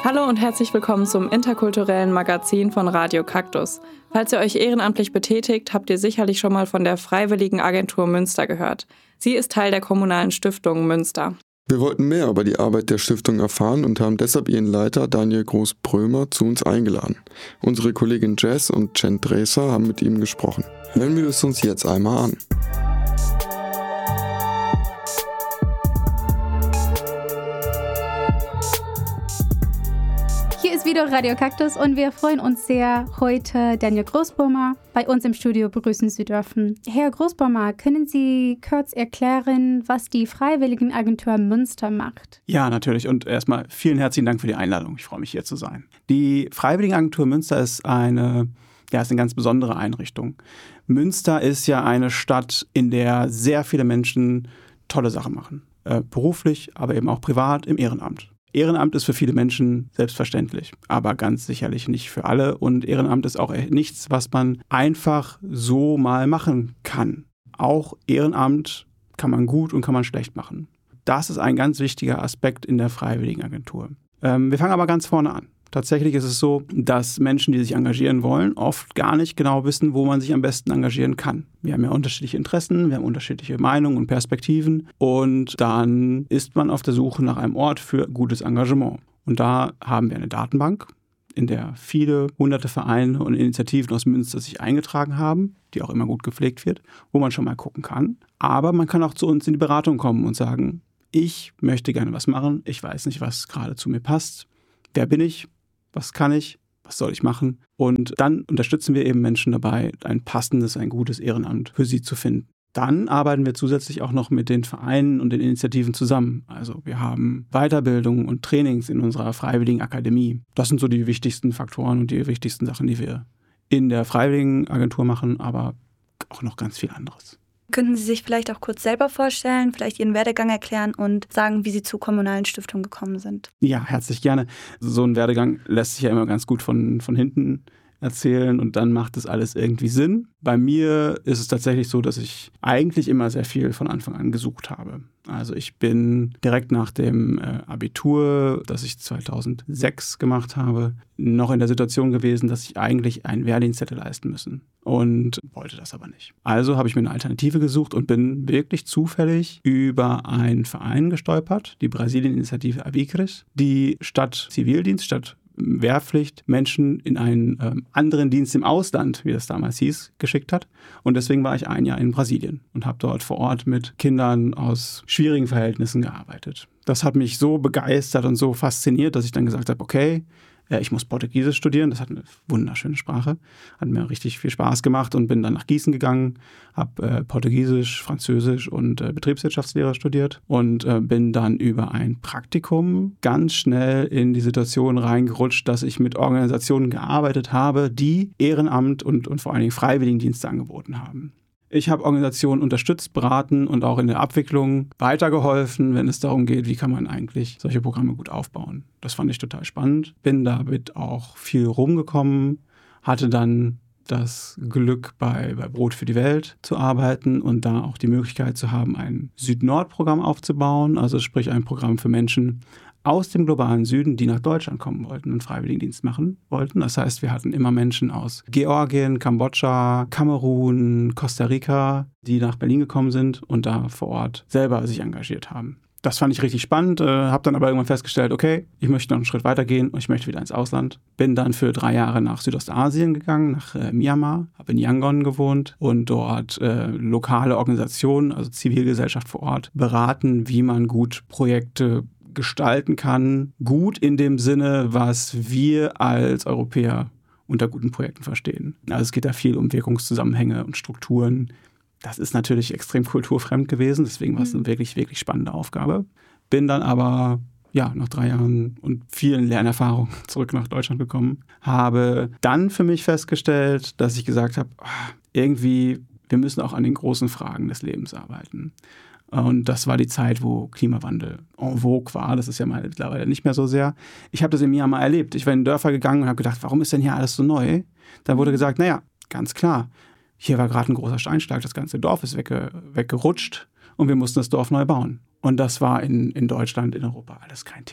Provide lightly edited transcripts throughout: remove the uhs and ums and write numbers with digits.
Hallo und herzlich willkommen zum interkulturellen Magazin von Radio Kaktus. Falls ihr euch ehrenamtlich betätigt, habt ihr sicherlich schon mal von der Freiwilligenagentur Münster gehört. Sie ist Teil der kommunalen Stiftung Münster. Wir wollten mehr über die Arbeit der Stiftung erfahren und haben deshalb ihren Leiter Daniel Groß-Brömer zu uns eingeladen. Unsere Kollegin Jess und Jen Dreser haben mit ihm gesprochen. Hören wir es uns jetzt einmal an. Hier ist wieder Radio Kaktus und wir freuen uns sehr, heute Daniel Groß-Brömer bei uns im Studio begrüßen zu dürfen. Herr Groß-Brömer, können Sie kurz erklären, was die Freiwilligenagentur Münster macht? Ja, natürlich. Und erstmal vielen herzlichen Dank für die Einladung. Ich freue mich, hier zu sein. Die Freiwilligenagentur Münster ist eine ganz besondere Einrichtung. Münster ist ja eine Stadt, in der sehr viele Menschen tolle Sachen machen. Beruflich, aber eben auch privat im Ehrenamt. Ehrenamt ist für viele Menschen selbstverständlich, aber ganz sicherlich nicht für alle. Und Ehrenamt ist auch nichts, was man einfach so mal machen kann. Auch Ehrenamt kann man gut und kann man schlecht machen. Das ist ein ganz wichtiger Aspekt in der Freiwilligenagentur. Wir fangen aber ganz vorne an. Tatsächlich ist es so, dass Menschen, die sich engagieren wollen, oft gar nicht genau wissen, wo man sich am besten engagieren kann. Wir haben ja unterschiedliche Interessen, wir haben unterschiedliche Meinungen und Perspektiven und dann ist man auf der Suche nach einem Ort für gutes Engagement. Und da haben wir eine Datenbank, in der viele hunderte Vereine und Initiativen aus Münster sich eingetragen haben, die auch immer gut gepflegt wird, wo man schon mal gucken kann. Aber man kann auch zu uns in die Beratung kommen und sagen, ich möchte gerne was machen, ich weiß nicht, was gerade zu mir passt. Wer bin ich? Was kann ich? Was soll ich machen? Und dann unterstützen wir eben Menschen dabei, ein passendes, ein gutes Ehrenamt für sie zu finden. Dann arbeiten wir zusätzlich auch noch mit den Vereinen und den Initiativen zusammen. Also wir haben Weiterbildung und Trainings in unserer Freiwilligenakademie. Das sind so die wichtigsten Faktoren und die wichtigsten Sachen, die wir in der Freiwilligenagentur machen, aber auch noch ganz viel anderes. Könnten Sie sich vielleicht auch kurz selber vorstellen, vielleicht Ihren Werdegang erklären und sagen, wie Sie zur kommunalen Stiftung gekommen sind? Ja, herzlich gerne. So ein Werdegang lässt sich ja immer ganz gut von hinten erzählen und dann macht es alles irgendwie Sinn. Bei mir ist es tatsächlich so, dass ich eigentlich immer sehr viel von Anfang an gesucht habe. Also ich bin direkt nach dem Abitur, das ich 2006 gemacht habe, noch in der Situation gewesen, dass ich eigentlich einen Wehrdienst hätte leisten müssen und wollte das aber nicht. Also habe ich mir eine Alternative gesucht und bin wirklich zufällig über einen Verein gestolpert, die Brasilien-Initiative Avicres, die statt Zivildienst, statt Wehrpflicht Menschen in einen anderen Dienst im Ausland, wie das damals hieß, geschickt hat. Und deswegen war ich ein Jahr in Brasilien und habe dort vor Ort mit Kindern aus schwierigen Verhältnissen gearbeitet. Das hat mich so begeistert und so fasziniert, dass ich dann gesagt habe, okay, ich muss Portugiesisch studieren, das hat eine wunderschöne Sprache, hat mir richtig viel Spaß gemacht und bin dann nach Gießen gegangen, habe Portugiesisch, Französisch und Betriebswirtschaftslehre studiert und bin dann über ein Praktikum ganz schnell in die Situation reingerutscht, dass ich mit Organisationen gearbeitet habe, die Ehrenamt und vor allen Dingen Freiwilligendienste angeboten haben. Ich habe Organisationen unterstützt, beraten und auch in der Abwicklung weitergeholfen, wenn es darum geht, wie kann man eigentlich solche Programme gut aufbauen. Das fand ich total spannend. Bin damit auch viel rumgekommen, hatte dann das Glück, bei Brot für die Welt zu arbeiten und da auch die Möglichkeit zu haben, ein Süd-Nord-Programm aufzubauen, also sprich ein Programm für Menschen aus dem globalen Süden, die nach Deutschland kommen wollten und Freiwilligendienst machen wollten. Das heißt, wir hatten immer Menschen aus Georgien, Kambodscha, Kamerun, Costa Rica, die nach Berlin gekommen sind und da vor Ort selber sich engagiert haben. Das fand ich richtig spannend, habe dann aber irgendwann festgestellt, okay, ich möchte noch einen Schritt weiter gehen und ich möchte wieder ins Ausland. Bin dann für 3 Jahre nach Südostasien gegangen, nach Myanmar, habe in Yangon gewohnt und dort lokale Organisationen, also Zivilgesellschaft vor Ort, beraten, wie man gut Projekte gestalten kann. Gut in dem Sinne, was wir als Europäer unter guten Projekten verstehen. Also es geht da viel um Wirkungszusammenhänge und Strukturen. Das ist natürlich extrem kulturfremd gewesen, deswegen war es eine wirklich, wirklich spannende Aufgabe. Bin dann aber nach 3 Jahren und vielen Lernerfahrungen zurück nach Deutschland gekommen. Habe dann für mich festgestellt, dass ich gesagt habe, irgendwie, wir müssen auch an den großen Fragen des Lebens arbeiten. Und das war die Zeit, wo Klimawandel en vogue war. Das ist ja mittlerweile nicht mehr so sehr. Ich habe das in Myanmar erlebt. Ich war in Dörfer gegangen und habe gedacht, warum ist denn hier alles so neu? Dann wurde gesagt, naja, ganz klar, hier war gerade ein großer Steinschlag, das ganze Dorf ist weggerutscht und wir mussten das Dorf neu bauen. Und das war in Deutschland, in Europa alles kein Thema.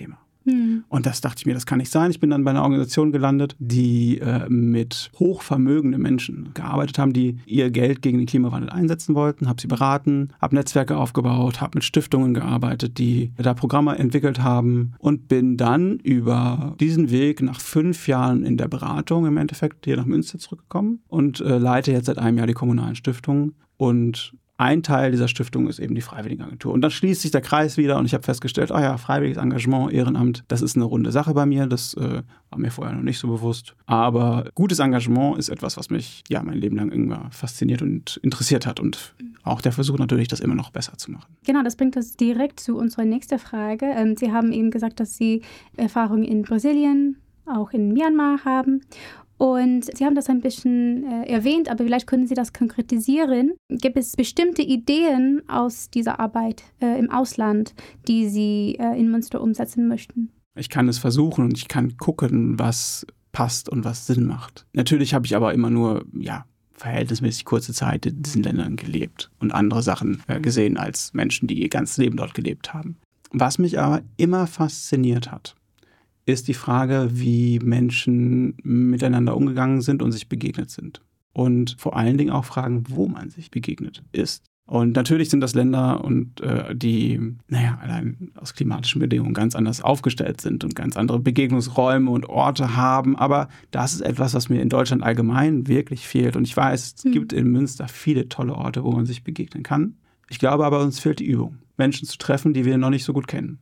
Und das dachte ich mir, das kann nicht sein. Ich bin dann bei einer Organisation gelandet, die mit hochvermögenden Menschen gearbeitet haben, die ihr Geld gegen den Klimawandel einsetzen wollten. Habe sie beraten, habe Netzwerke aufgebaut, habe mit Stiftungen gearbeitet, die da Programme entwickelt haben und bin dann über diesen Weg nach 5 Jahren in der Beratung im Endeffekt hier nach Münster zurückgekommen und leite jetzt seit einem Jahr die kommunalen Stiftungen. Und ein Teil dieser Stiftung ist eben die Freiwilligenagentur. Und dann schließt sich der Kreis wieder und ich habe festgestellt, freiwilliges Engagement, Ehrenamt, das ist eine runde Sache bei mir. Das war mir vorher noch nicht so bewusst. Aber gutes Engagement ist etwas, was mich mein Leben lang irgendwann fasziniert und interessiert hat. Und auch der Versuch natürlich, das immer noch besser zu machen. Genau, das bringt uns direkt zu unserer nächsten Frage. Sie haben eben gesagt, dass Sie Erfahrung in Brasilien, auch in Myanmar haben. Und Sie haben das ein bisschen erwähnt, aber vielleicht können Sie das konkretisieren. Gibt es bestimmte Ideen aus dieser Arbeit im Ausland, die Sie in Münster umsetzen möchten? Ich kann es versuchen und ich kann gucken, was passt und was Sinn macht. Natürlich habe ich aber immer nur, verhältnismäßig kurze Zeit in diesen Ländern gelebt und andere Sachen gesehen als Menschen, die ihr ganzes Leben dort gelebt haben. Was mich aber immer fasziniert hat, ist die Frage, wie Menschen miteinander umgegangen sind und sich begegnet sind. Und vor allen Dingen auch Fragen, wo man sich begegnet ist. Und natürlich sind das Länder, die allein aus klimatischen Bedingungen ganz anders aufgestellt sind und ganz andere Begegnungsräume und Orte haben. Aber das ist etwas, was mir in Deutschland allgemein wirklich fehlt. Und ich weiß, es gibt in Münster viele tolle Orte, wo man sich begegnen kann. Ich glaube aber, uns fehlt die Übung, Menschen zu treffen, die wir noch nicht so gut kennen.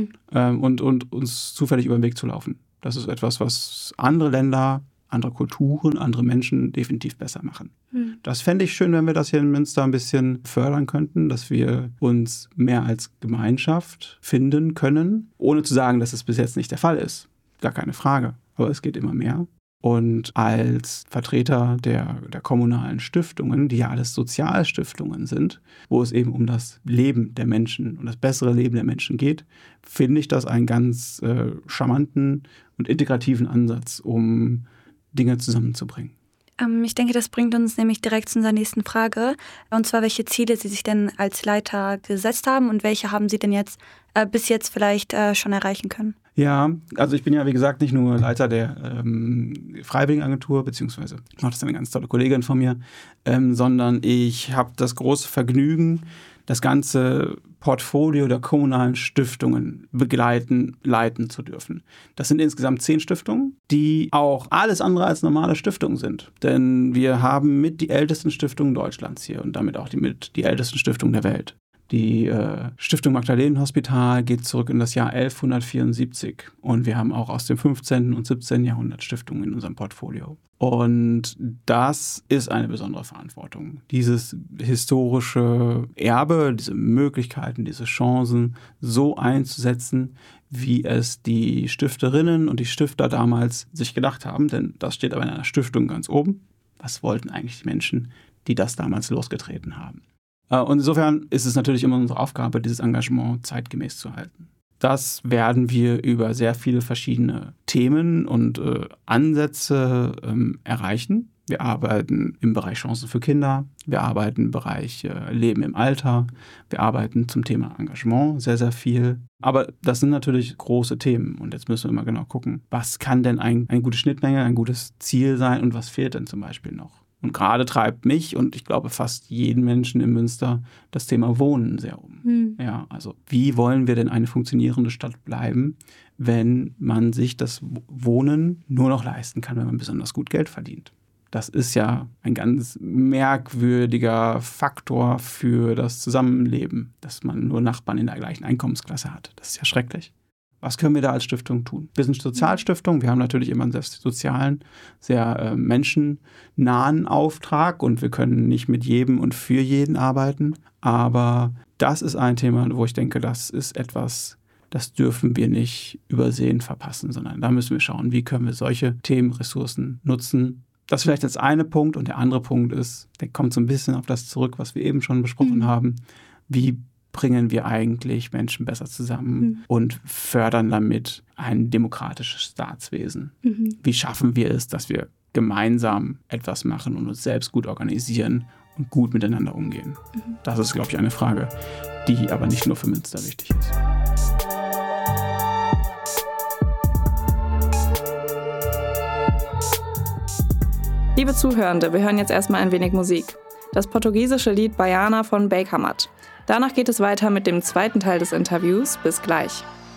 Und uns zufällig über den Weg zu laufen. Das ist etwas, was andere Länder, andere Kulturen, andere Menschen definitiv besser machen. Das fände ich schön, wenn wir das hier in Münster ein bisschen fördern könnten, dass wir uns mehr als Gemeinschaft finden können, ohne zu sagen, dass es bis jetzt nicht der Fall ist. Gar keine Frage. Aber es geht immer mehr. Und als Vertreter der kommunalen Stiftungen, die ja alles Sozialstiftungen sind, wo es eben um das Leben der Menschen und das bessere Leben der Menschen geht, finde ich das einen ganz charmanten und integrativen Ansatz, um Dinge zusammenzubringen. Ich denke, das bringt uns nämlich direkt zu unserer nächsten Frage. Und zwar, welche Ziele Sie sich denn als Leiter gesetzt haben und welche haben Sie denn jetzt bis jetzt vielleicht schon erreichen können? Ja, also ich bin ja, wie gesagt, nicht nur Leiter der Freiwilligenagentur, beziehungsweise macht das eine ganz tolle Kollegin von mir, sondern ich habe das große Vergnügen, das ganze Portfolio der kommunalen Stiftungen leiten zu dürfen. Das sind insgesamt 10 Stiftungen, die auch alles andere als normale Stiftungen sind. Denn wir haben mit die ältesten Stiftungen Deutschlands hier und damit auch die ältesten Stiftungen der Welt. Die Stiftung Magdalenenhospital geht zurück in das Jahr 1174 und wir haben auch aus dem 15. und 17. Jahrhundert Stiftungen in unserem Portfolio. Und das ist eine besondere Verantwortung. Dieses historische Erbe, diese Möglichkeiten, diese Chancen so einzusetzen, wie es die Stifterinnen und die Stifter damals sich gedacht haben, denn das steht aber in einer Stiftung ganz oben. Was wollten eigentlich die Menschen, die das damals losgetreten haben? Und insofern ist es natürlich immer unsere Aufgabe, dieses Engagement zeitgemäß zu halten. Das werden wir über sehr viele verschiedene Themen und Ansätze erreichen. Wir arbeiten im Bereich Chancen für Kinder, wir arbeiten im Bereich Leben im Alter, wir arbeiten zum Thema Engagement sehr, sehr viel. Aber das sind natürlich große Themen und jetzt müssen wir immer genau gucken, was kann denn eine gute Schnittmenge, ein gutes Ziel sein und was fehlt denn zum Beispiel noch? Und gerade treibt mich und ich glaube fast jeden Menschen in Münster das Thema Wohnen sehr um. Ja, also wie wollen wir denn eine funktionierende Stadt bleiben, wenn man sich das Wohnen nur noch leisten kann, wenn man besonders gut Geld verdient? Das ist ja ein ganz merkwürdiger Faktor für das Zusammenleben, dass man nur Nachbarn in der gleichen Einkommensklasse hat. Das ist ja schrecklich. Was können wir da als Stiftung tun? Wir sind Sozialstiftung, wir haben natürlich immer einen sehr sozialen, sehr menschennahen Auftrag und wir können nicht mit jedem und für jeden arbeiten. Aber das ist ein Thema, wo ich denke, das ist etwas, das dürfen wir nicht übersehen, verpassen, sondern da müssen wir schauen, wie können wir solche Themenressourcen nutzen. Das ist vielleicht jetzt eine Punkt und der andere Punkt ist, der kommt so ein bisschen auf das zurück, was wir eben schon besprochen haben. Wie bringen wir eigentlich Menschen besser zusammen und fördern damit ein demokratisches Staatswesen? Wie schaffen wir es, dass wir gemeinsam etwas machen und uns selbst gut organisieren und gut miteinander umgehen? Das ist, glaube ich, eine Frage, die aber nicht nur für Münster wichtig ist. Liebe Zuhörende, wir hören jetzt erstmal ein wenig Musik. Das portugiesische Lied Baiana von Bakermat. Danach geht es weiter mit dem zweiten Teil des Interviews. Bis gleich.